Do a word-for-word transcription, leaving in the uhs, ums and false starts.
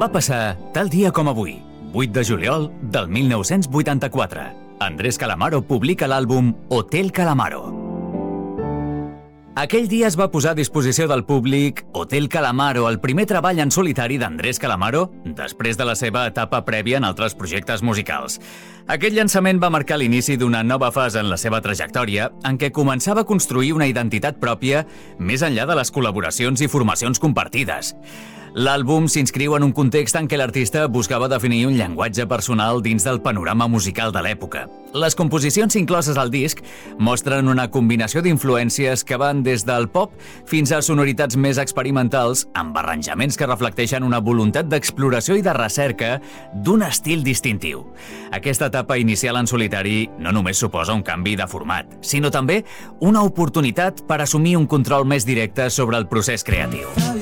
Va passar tal dia com avui, vuit de juliol del mil nou-cents vuitanta-quatre. Andrés Calamaro publica l'àlbum Hotel Calamaro. Aquell dia es va posar a disposició del públic Hotel Calamaro, el primer treball en solitari d'Andrés Calamaro després de la seva etapa prèvia en altres projectes musicals. Aquest llançament va marcar l'inici d'una nova fase en la seva trajectòria en què començava a construir una identitat pròpia més enllà de les col·laboracions i formacions compartides. L'àlbum s'inscriu en un context en què l'artista buscava definir un llenguatge personal dins del panorama musical de l'època. Les composicions incloses al disc mostren una combinació d'influències que van des del pop fins a sonoritats més experimentals, amb arranjaments que reflecteixen una voluntat d'exploració i de recerca d'un estil distintiu. Aquesta etapa inicial en solitari no només suposa un canvi de format, sinó també una oportunitat per assumir un control més directe sobre el procés creatiu.